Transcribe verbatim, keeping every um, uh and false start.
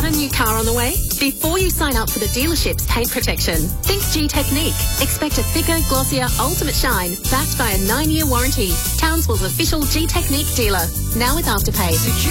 Got a new car on the way? Before you sign up for the dealership's paint protection, think G-Technique. Expect a thicker, glossier, ultimate shine backed by a nine-year warranty. Townsville's official G-Technique dealer. Now with Afterpay.